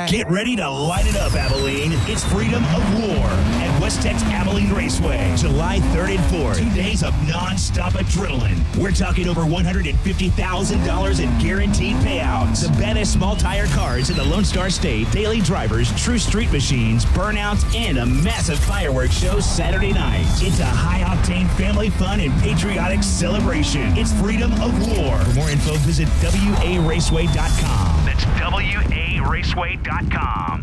Get ready to light it up, Abilene. It's Freedom of War at West Tech's Abilene Raceway, July 3rd and 4th. 2 days of non-stop adrenaline. We're talking over $150,000 in guaranteed payouts. The baddest small tire cars in the Lone Star State, daily drivers, true street machines, burnouts, and a massive fireworks show Saturday night. It's a high-octane family fun and patriotic celebration. It's Freedom of War. For more info, visit WARaceway.com. That's WARaceway.com.